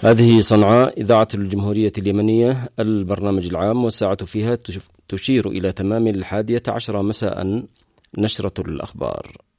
هذه صنعاء إذاعة الجمهورية اليمنية، البرنامج العام، والساعة فيها تشير إلى تمام 11:10 مساء. نشرة الأخبار.